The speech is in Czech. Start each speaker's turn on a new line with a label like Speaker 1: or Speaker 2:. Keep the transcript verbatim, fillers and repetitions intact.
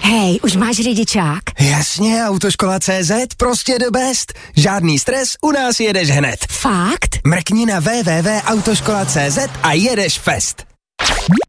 Speaker 1: Hej, už máš řidičák?
Speaker 2: Jasně, Autoškola tečka cé zet, prostě the best. Žádný stres, u nás jedeš hned.
Speaker 1: Fakt?
Speaker 2: Mrkni na w w w tečka autoškola tečka cé zet a jedeš fest.